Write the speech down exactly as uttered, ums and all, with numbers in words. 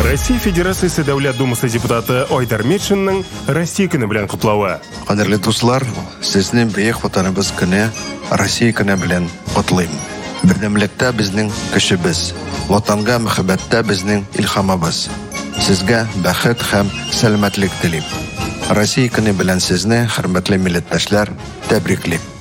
Россия Федерациясы Дәүләт Думасы депутаты Айдар Метшинның Россия көне белән котлавы. Кадерле дуслар, сезне бөек ватаныбыз көне Россия көне белән котлыйм. Бердәмлектә безнең көчебез, ватанга мәхәббәттә безнең илһамыбыз. Сезгә бәхет һәм сәламәтлек телим. Россия көне белән сезне, хөрмәтле милләттәшләр, тәбриклим.